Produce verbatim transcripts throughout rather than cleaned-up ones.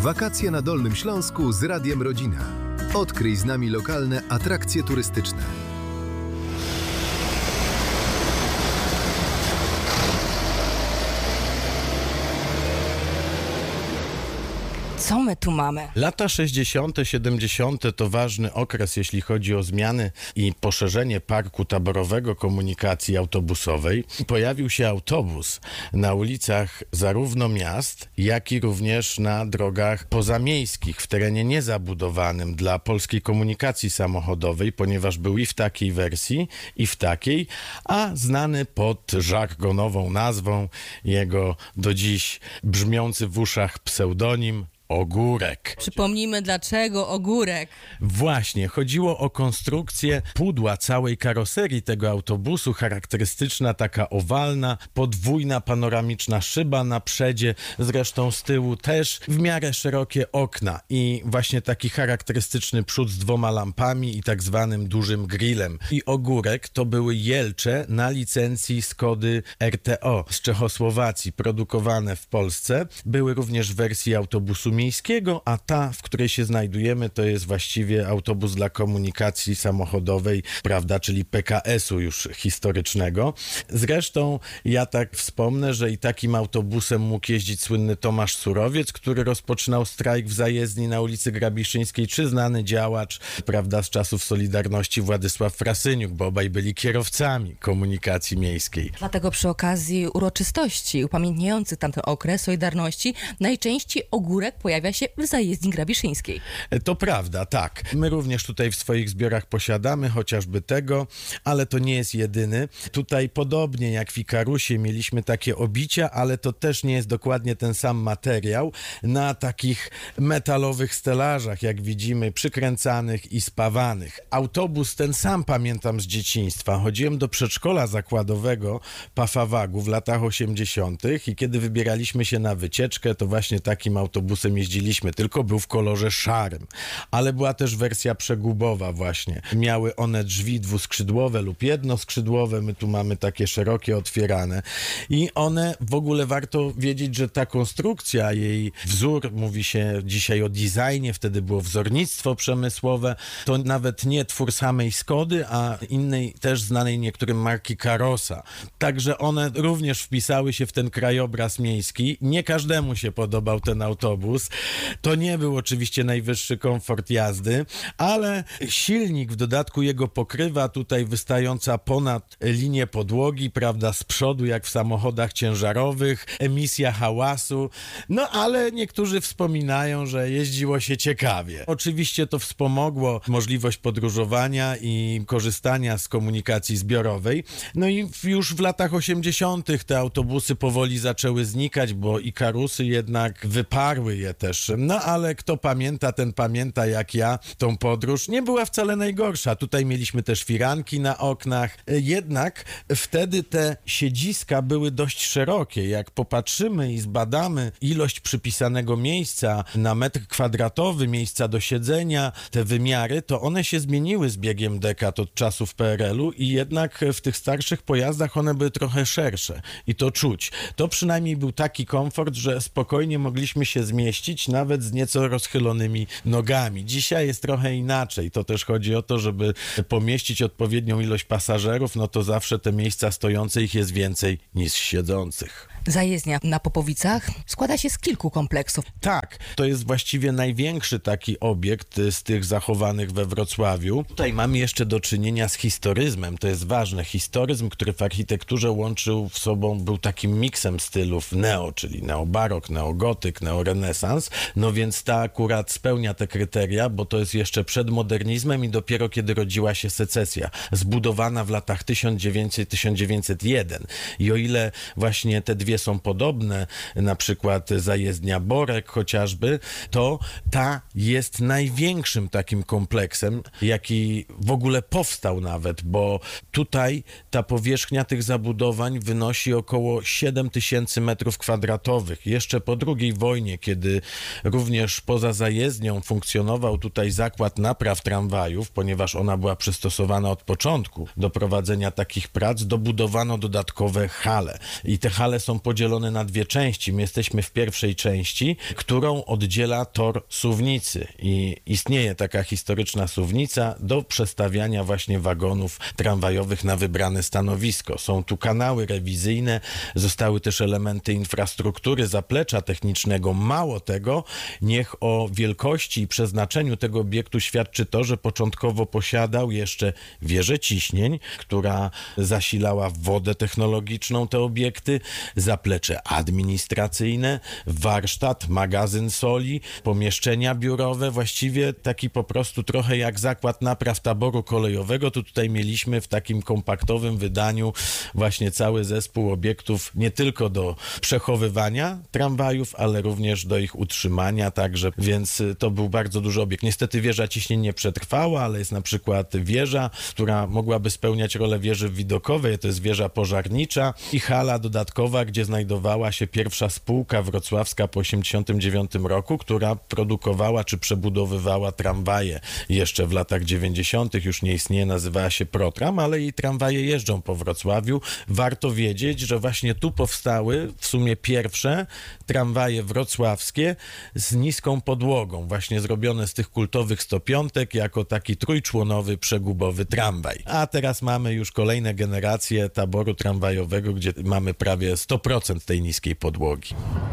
Wakacje na Dolnym Śląsku z Radiem Rodzina. Odkryj z nami lokalne atrakcje turystyczne. Co my tu mamy? Lata sześćdziesiąte, siedemdziesiąte to ważny okres, jeśli chodzi o zmiany i poszerzenie parku taborowego komunikacji autobusowej. Pojawił się autobus na ulicach zarówno miast, jak i również na drogach pozamiejskich, w terenie niezabudowanym dla polskiej komunikacji samochodowej, ponieważ był i w takiej wersji, i w takiej, a znany pod żargonową nazwą, jego do dziś brzmiący w uszach pseudonim Ogórek. Przypomnijmy, dlaczego ogórek. Właśnie, chodziło o konstrukcję pudła całej karoserii tego autobusu, charakterystyczna, taka owalna, podwójna, panoramiczna szyba na przodzie, zresztą z tyłu też w miarę szerokie okna i właśnie taki charakterystyczny przód z dwoma lampami i tak zwanym dużym grillem. I ogórek to były jelcze na licencji Skody R T O z Czechosłowacji, produkowane w Polsce. Były również wersje autobusu miejskiego, a ta, w której się znajdujemy, to jest właściwie autobus dla komunikacji samochodowej, prawda, czyli P K S-u już historycznego. Zresztą ja tak wspomnę, że i takim autobusem mógł jeździć słynny Tomasz Surowiec, który rozpoczynał strajk w zajezdni na ulicy Grabiszyńskiej, czy znany działacz, prawda, z czasów Solidarności Władysław Frasyniuk, bo obaj byli kierowcami komunikacji miejskiej. Dlatego przy okazji uroczystości upamiętniających tamten okres Solidarności najczęściej ogórek pojawia się w zajezdni grabiszyńskiej. To prawda, tak. My również tutaj w swoich zbiorach posiadamy chociażby tego, ale to nie jest jedyny. Tutaj podobnie jak w Ikarusie mieliśmy takie obicia, ale to też nie jest dokładnie ten sam materiał. Na takich metalowych stelażach, jak widzimy, przykręcanych i spawanych. Autobus ten sam pamiętam z dzieciństwa. Chodziłem do przedszkola zakładowego Pafawagu w latach osiemdziesiątych i kiedy wybieraliśmy się na wycieczkę, to właśnie takim autobusem jeździliśmy, tylko był w kolorze szarym. Ale była też wersja przegubowa właśnie. Miały one drzwi dwuskrzydłowe lub jednoskrzydłowe, my tu mamy takie szerokie, otwierane. I one, w ogóle warto wiedzieć, że ta konstrukcja, jej wzór, mówi się dzisiaj o designie, wtedy było wzornictwo przemysłowe, to nawet nie twór samej Skody, a innej też znanej niektórym marki Karosa. Także one również wpisały się w ten krajobraz miejski. Nie każdemu się podobał ten autobus. To nie był oczywiście najwyższy komfort jazdy, ale silnik, w dodatku jego pokrywa tutaj wystająca ponad linię podłogi, prawda, z przodu jak w samochodach ciężarowych, emisja hałasu, no ale niektórzy wspominają, że jeździło się ciekawie. Oczywiście to wspomogło możliwość podróżowania i korzystania z komunikacji zbiorowej, no i już w latach osiemdziesiątych te autobusy powoli zaczęły znikać, bo Ikarusy jednak wyparły je też. No ale kto pamięta, ten pamięta jak ja tą podróż. Nie była wcale najgorsza. Tutaj mieliśmy też firanki na oknach. Jednak wtedy te siedziska były dość szerokie. Jak popatrzymy i zbadamy ilość przypisanego miejsca na metr kwadratowy, miejsca do siedzenia, te wymiary, to one się zmieniły z biegiem dekad od czasów P R L u i jednak w tych starszych pojazdach one były trochę szersze. I to czuć. To przynajmniej był taki komfort, że spokojnie mogliśmy się zmieścić nawet z nieco rozchylonymi nogami. Dzisiaj jest trochę inaczej. To też chodzi o to, żeby pomieścić odpowiednią ilość pasażerów, no to zawsze te miejsca stojące ich jest więcej niż siedzących. Zajezdnia na Popowicach składa się z kilku kompleksów. Tak, to jest właściwie największy taki obiekt z tych zachowanych we Wrocławiu. Tutaj mamy jeszcze do czynienia z historyzmem. To jest ważne. Historyzm, który w architekturze łączył w sobą, był takim miksem stylów neo, czyli neobarok, neogotyk, neorenesans. No więc ta akurat spełnia te kryteria, bo to jest jeszcze przed modernizmem i dopiero kiedy rodziła się secesja, zbudowana w latach tysiąc dziewięćset do tysiąc dziewięćset jeden. I o ile właśnie te dwie są podobne, na przykład zajezdnia Borek chociażby, to ta jest największym takim kompleksem, jaki w ogóle powstał nawet, bo tutaj ta powierzchnia tych zabudowań wynosi około siedem tysięcy metrów kwadratowych. Jeszcze po drugiej wojnie, kiedy również poza zajezdnią funkcjonował tutaj zakład napraw tramwajów, ponieważ ona była przystosowana od początku do prowadzenia takich prac, dobudowano dodatkowe hale. I te hale są podzielony na dwie części. My jesteśmy w pierwszej części, którą oddziela tor Suwnicy i istnieje taka historyczna Suwnica do przestawiania właśnie wagonów tramwajowych na wybrane stanowisko. Są tu kanały rewizyjne, zostały też elementy infrastruktury, zaplecza technicznego. Mało tego, niech o wielkości i przeznaczeniu tego obiektu świadczy to, że początkowo posiadał jeszcze wieżę ciśnień, która zasilała wodę technologiczną te obiekty, zaplecze administracyjne, warsztat, magazyn soli, pomieszczenia biurowe, właściwie taki po prostu trochę jak zakład napraw taboru kolejowego. Tu tutaj mieliśmy w takim kompaktowym wydaniu właśnie cały zespół obiektów nie tylko do przechowywania tramwajów, ale również do ich utrzymania także, więc to był bardzo duży obiekt. Niestety wieża ciśnień nie przetrwała, ale jest na przykład wieża, która mogłaby spełniać rolę wieży widokowej, to jest wieża pożarnicza i hala dodatkowa, gdzie znajdowała się pierwsza spółka wrocławska po osiemdziesiątym dziewiątym roku, która produkowała czy przebudowywała tramwaje. Jeszcze w latach dziewięćdziesiątych już nie istnieje, nazywała się Protram, ale jej tramwaje jeżdżą po Wrocławiu. Warto wiedzieć, że właśnie tu powstały w sumie pierwsze tramwaje wrocławskie z niską podłogą, właśnie zrobione z tych kultowych stopiątek jako taki trójczłonowy przegubowy tramwaj. A teraz mamy już kolejne generacje taboru tramwajowego, gdzie mamy prawie sto procent tej niskiej podłogi.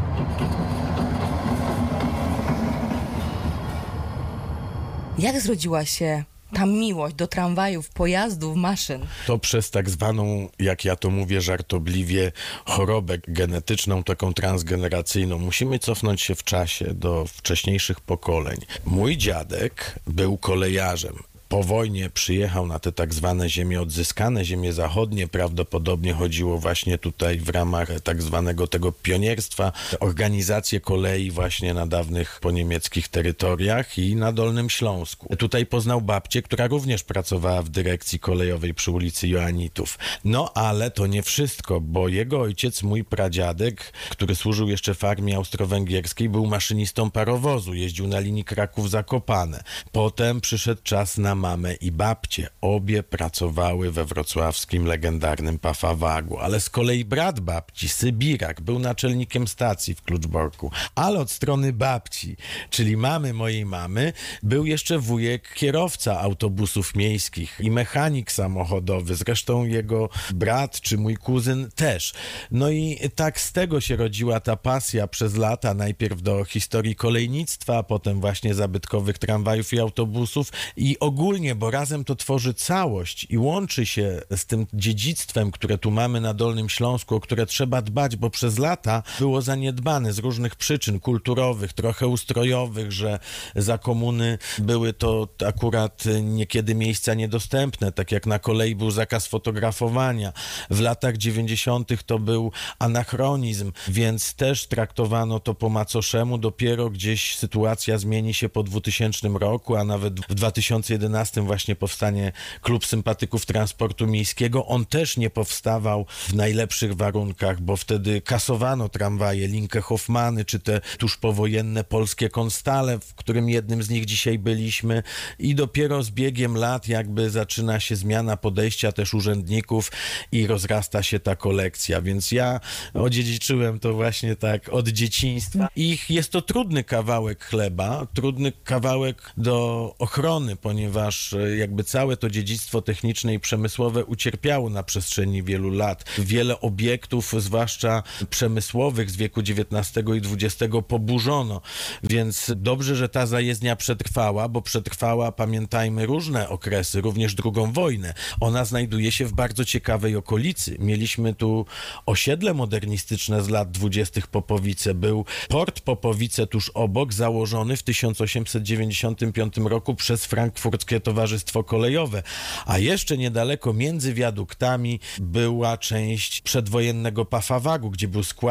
Jak zrodziła się ta miłość do tramwajów, pojazdów, maszyn? To przez tak zwaną, jak ja to mówię żartobliwie, chorobę genetyczną, taką transgeneracyjną. Musimy cofnąć się w czasie do wcześniejszych pokoleń. Mój dziadek był kolejarzem. Po wojnie przyjechał na te tak zwane ziemie odzyskane, ziemie zachodnie. Prawdopodobnie chodziło właśnie tutaj w ramach tak zwanego tego pionierstwa, organizację kolei właśnie na dawnych poniemieckich terytoriach i na Dolnym Śląsku. Tutaj poznał babcię, która również pracowała w dyrekcji kolejowej przy ulicy Joanitów. No ale to nie wszystko, bo jego ojciec, mój pradziadek, który służył jeszcze w armii austro-węgierskiej, był maszynistą parowozu, jeździł na linii Kraków-Zakopane. Potem przyszedł czas na mamę i babcię. Obie pracowały we wrocławskim legendarnym Pafawagu, ale z kolei brat babci, Sybirak, był naczelnikiem stacji w Kluczborku. Ale od strony babci, czyli mamy mojej mamy, był jeszcze wujek kierowca autobusów miejskich i mechanik samochodowy, zresztą jego brat czy mój kuzyn też. No i tak z tego się rodziła ta pasja przez lata, najpierw do historii kolejnictwa, potem właśnie zabytkowych tramwajów i autobusów i ogólnie, bo razem to tworzy całość i łączy się z tym dziedzictwem, które tu mamy na Dolnym Śląsku, o które trzeba dbać, bo przez lata było zaniedbane z różnych przyczyn kulturowych, trochę ustrojowych, że za komuny były to akurat niekiedy miejsca niedostępne, tak jak na kolei był zakaz fotografowania. W latach dziewięćdziesiątych to był anachronizm, więc też traktowano to po macoszemu. Dopiero gdzieś sytuacja zmieni się po dwutysięcznym roku, a nawet w dwa tysiące jedenastym właśnie powstanie Klub Sympatyków Transportu Miejskiego. On też nie powstawał w najlepszych warunkach, bo wtedy kasowano tramwaje, Linke Hoffmany, czy te tuż powojenne polskie Konstale, w którym jednym z nich dzisiaj byliśmy i dopiero z biegiem lat jakby zaczyna się zmiana podejścia też urzędników i rozrasta się ta kolekcja, więc ja odziedziczyłem to właśnie tak od dzieciństwa i jest to trudny kawałek chleba, trudny kawałek do ochrony, ponieważ jakby całe to dziedzictwo techniczne i przemysłowe ucierpiało na przestrzeni wielu lat. Wiele obiektów, zwłaszcza przemysłowych z wieku dziewiętnastego i dwudziestego poburzono, więc dobrze, że ta zajezdnia przetrwała, bo przetrwała, pamiętajmy, różne okresy, również drugą wojnę. Ona znajduje się w bardzo ciekawej okolicy. Mieliśmy tu osiedle modernistyczne z lat dwudziestych Popowice. Był port Popowice tuż obok, założony w tysiąc osiemset dziewięćdziesiątym piątym roku przez frankfurckie Towarzystwo Kolejowe, a jeszcze niedaleko między wiaduktami była część przedwojennego Pafawagu, gdzie był skład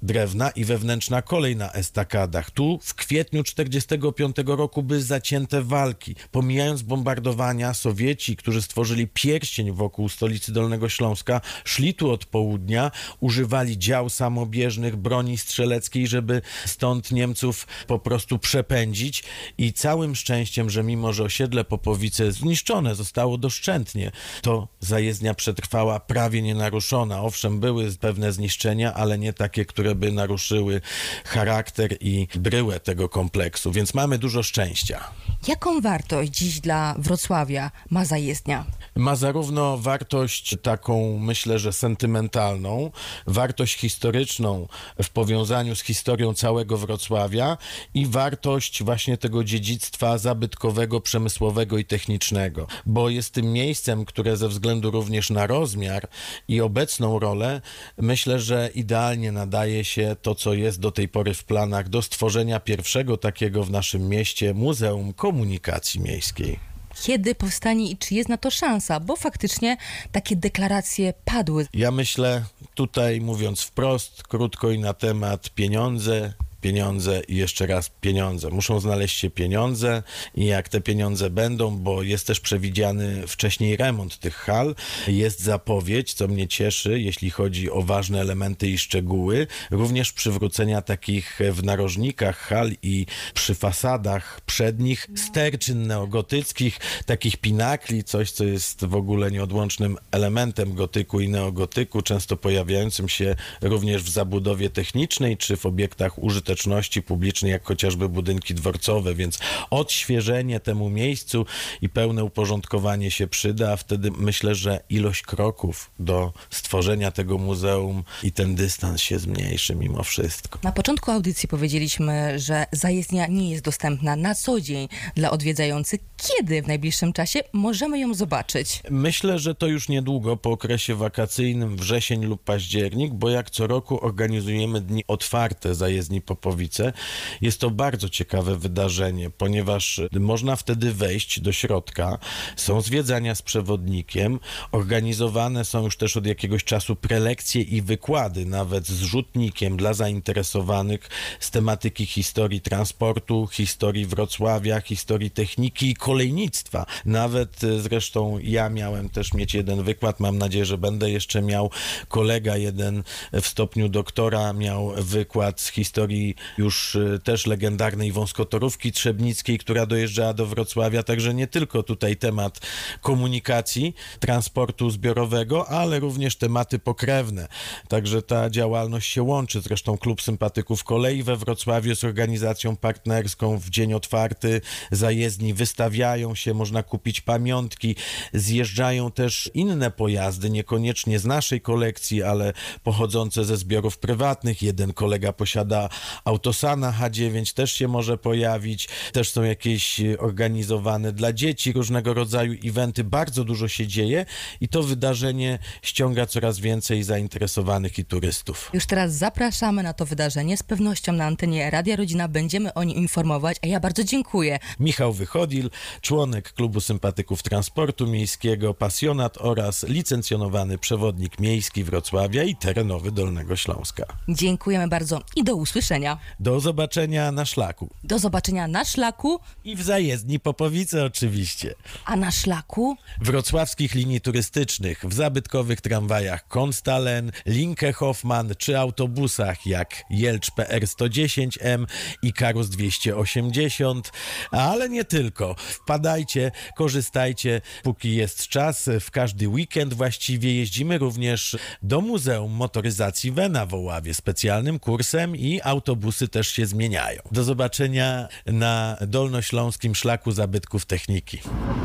drewna i wewnętrzna kolej na estakadach. Tu w kwietniu czterdziestego piątego roku były zacięte walki. Pomijając bombardowania, Sowieci, którzy stworzyli pierścień wokół stolicy Dolnego Śląska, szli tu od południa, używali dział samobieżnych, broni strzeleckiej, żeby stąd Niemców po prostu przepędzić i całym szczęściem, że mimo, że osiedle Popowice zniszczone zostało doszczętnie, to zajezdnia przetrwała prawie nienaruszona. Owszem, były pewne zniszczenia, ale nie takie, które by naruszyły charakter i bryłę tego kompleksu, więc mamy dużo szczęścia. Jaką wartość dziś dla Wrocławia ma zajezdnia? Ma zarówno wartość taką, myślę, że sentymentalną, wartość historyczną w powiązaniu z historią całego Wrocławia i wartość właśnie tego dziedzictwa zabytkowego, przemysłowego i technicznego, bo jest tym miejscem, które ze względu również na rozmiar i obecną rolę, myślę, że idealnie nadaje się to, co jest do tej pory w planach, do stworzenia pierwszego takiego w naszym mieście Muzeum Komunikacji Miejskiej. Kiedy powstanie i czy jest na to szansa? Bo faktycznie takie deklaracje padły. Ja myślę, tutaj mówiąc wprost, krótko i na temat, pieniądze, pieniądze i jeszcze raz pieniądze. Muszą znaleźć się pieniądze i jak te pieniądze będą, bo jest też przewidziany wcześniej remont tych hal, jest zapowiedź, co mnie cieszy, jeśli chodzi o ważne elementy i szczegóły, również przywrócenia takich w narożnikach hal i przy fasadach przednich sterczyn neogotyckich, takich pinakli, coś, co jest w ogóle nieodłącznym elementem gotyku i neogotyku, często pojawiającym się również w zabudowie technicznej czy w obiektach użyteczności publicznej, jak chociażby budynki dworcowe, więc odświeżenie temu miejscu i pełne uporządkowanie się przyda, a wtedy myślę, że ilość kroków do stworzenia tego muzeum i ten dystans się zmniejszy mimo wszystko. Na początku audycji powiedzieliśmy, że zajezdnia nie jest dostępna na co dzień dla odwiedzających. Kiedy w najbliższym czasie możemy ją zobaczyć? Myślę, że to już niedługo, po okresie wakacyjnym, wrzesień lub październik, bo jak co roku organizujemy dni otwarte zajezdni Popowice. Jest to bardzo ciekawe wydarzenie, ponieważ można wtedy wejść do środka, są zwiedzania z przewodnikiem, organizowane są już też od jakiegoś czasu prelekcje i wykłady, nawet z rzutnikiem dla zainteresowanych z tematyki historii transportu, historii Wrocławia, historii techniki i kolejnictwa. Nawet zresztą ja miałem też mieć jeden wykład, mam nadzieję, że będę jeszcze miał. Kolega jeden w stopniu doktora miał wykład z historii już też legendarnej wąskotorówki trzebnickiej, która dojeżdżała do Wrocławia, także nie tylko tutaj temat komunikacji, transportu zbiorowego, ale również tematy pokrewne. Także ta działalność się łączy. Zresztą Klub Sympatyków Kolei we Wrocławiu jest organizacją partnerską. W dzień otwarty zajezdni wystawiają się, można kupić pamiątki, zjeżdżają też inne pojazdy, niekoniecznie z naszej kolekcji, ale pochodzące ze zbiorów prywatnych. Jeden kolega posiada Autosana H dziewięć, też się może pojawić. Też są jakieś organizowane dla dzieci różnego rodzaju eventy. Bardzo dużo się dzieje i to wydarzenie ściąga coraz więcej zainteresowanych i turystów. Już teraz zapraszamy na to wydarzenie. Z pewnością na antenie Radia Rodzina będziemy o nim informować, a ja bardzo dziękuję. Michał Wychodil, członek Klubu Sympatyków Transportu Miejskiego, pasjonat oraz licencjonowany przewodnik miejski Wrocławia i terenowy Dolnego Śląska. Dziękujemy bardzo i do usłyszenia. Do zobaczenia na szlaku. Do zobaczenia na szlaku. I w zajezdni Popowice oczywiście. A na szlaku? Wrocławskich linii turystycznych, w zabytkowych tramwajach Konstalen, Linke Hoffman czy autobusach jak Jelcz P R sto dziesięć M i Karus dwieście osiemdziesiąt, ale nie tylko. Wpadajcie, korzystajcie, póki jest czas. W każdy weekend właściwie jeździmy również do Muzeum Motoryzacji Wena w Oławie specjalnym kursem i autobusy też się zmieniają. Do zobaczenia na Dolnośląskim Szlaku Zabytków Techniki.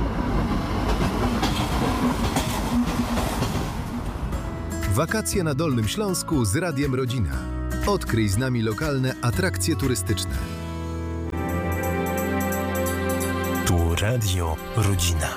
Wakacje na Dolnym Śląsku z Radiem Rodzina. Odkryj z nami lokalne atrakcje turystyczne. Tu Radio Rodzina.